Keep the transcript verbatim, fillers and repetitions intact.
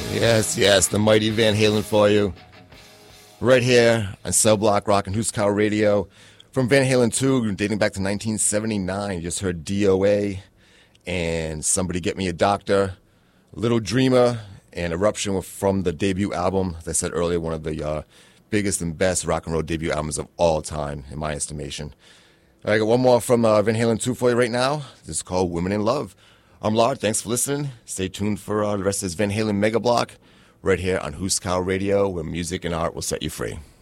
Yes, yes, the mighty Van Halen for you. Right here on Cell Block Rock and Husker Radio. From Van Halen two, dating back to nineteen seventy-nine. You just heard D O A and Somebody Get Me a Doctor, Little Dreamer, and Eruption from the debut album. As I said earlier, one of the uh, biggest and best rock and roll debut albums of all time, in my estimation. I got one more from uh, Van Halen two for you right now. This is called Women in Love. I'm Lard. Thanks for listening. Stay tuned for uh, the rest of this Van Halen Mega Block right here on Husker Radio, where music and art will set you free.